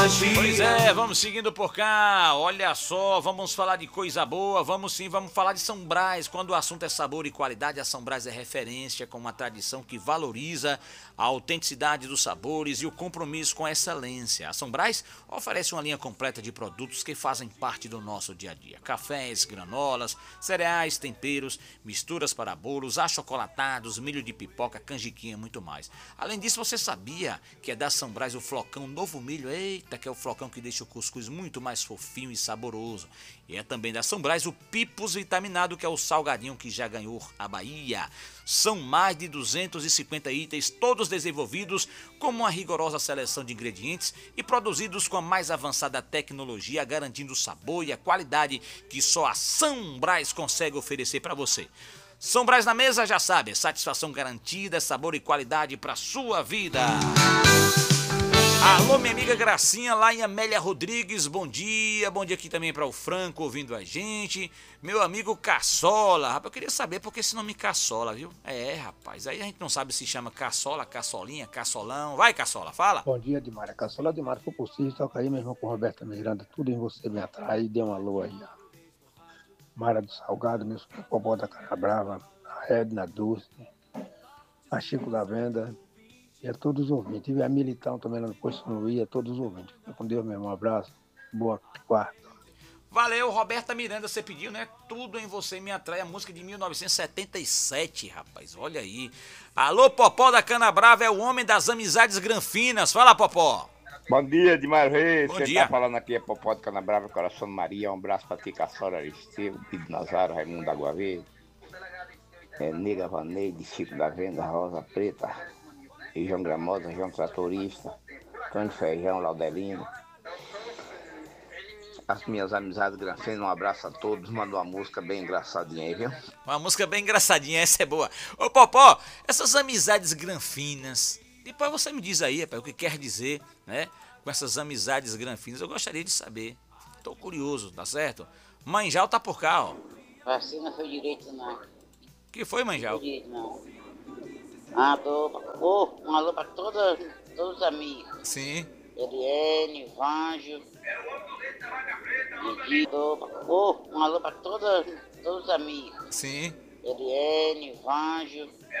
Pois é, vamos seguindo por cá. Olha só, vamos falar de coisa boa. Vamos falar de São Brás. Quando o assunto é sabor e qualidade, a São Brás é referência, com uma tradição que valoriza a autenticidade dos sabores e o compromisso com a excelência. A São Brás oferece uma linha completa de produtos que fazem parte do nosso dia a dia: cafés, granolas, cereais, temperos, misturas para bolos, achocolatados, milho de pipoca, canjiquinha e muito mais. Além disso, você sabia que é da São Brás o flocão Novo Milho? Eita, que é o flocão que deixa o cuscuz muito mais fofinho e saboroso. E é também da São Brás o Pipos Vitaminado, que é o salgadinho que já ganhou a Bahia. São mais de 250 itens, todos desenvolvidos com uma rigorosa seleção de ingredientes e produzidos com a mais avançada tecnologia, garantindo o sabor e a qualidade que só a São Brás consegue oferecer para você. São Brás na mesa, já sabe, satisfação garantida, sabor e qualidade para sua vida. Alô, minha amiga Gracinha, lá em Amélia Rodrigues, bom dia aqui também para o Franco ouvindo a gente, meu amigo Caçola, rapaz, eu queria saber por que esse nome Caçola, viu? Rapaz, aí a gente não sabe se chama Caçola, Caçolinha, Caçolão, vai Caçola, fala. Bom dia, Dimara. Caçola Dimara, se for possível, toca aí, meu irmão, com Roberta Miranda, tudo em você me atrai, dê um alô aí, ó. Mara do Salgado, meu Popó da Canabrava, a Edna Dulce, a Chico da Venda, e a todos os ouvintes. E a Militão também lá no Posto São Luís, a todos os ouvintes. Fica com Deus, meu irmão. Um abraço. Boa quarta. Valeu, Roberta Miranda, você pediu, né? Tudo em Você Me Atrai, a música de 1977, rapaz, olha aí. Alô, Popó da Canabrava, é o homem das amizades granfinas. Fala, Popó. Bom dia, Dimar Reis. Bom Quem dia. tá falando aqui é Popó de Canabrava, Coração de Maria. Um abraço pra ti, Caçora Aristeu, Pido Nazaro, Raimundo da Água Verde, Nega Vaneide, Chico da Venda, Rosa Preta, João Gramosa, João Tratorista, Tony Feijão, Laudelino. As minhas amizades granfinas, um abraço a todos. Manda uma música bem engraçadinha aí, viu? Uma música bem engraçadinha, essa é boa. Ô, Popó, essas amizades granfinas, depois você me diz aí, rapaz, o que quer dizer, né? Com essas amizades granfinas, eu gostaria de saber. Tô curioso, tá certo? Manjal tá por cá, ó. Assim não foi direito, não. Que foi, Manjal? Não foi direito, não. Um alô pra todos os amigos. Sim. Eliane, Vanjo, Didi. Um alô pra todos os amigos. Sim. Eliane, Vanjo,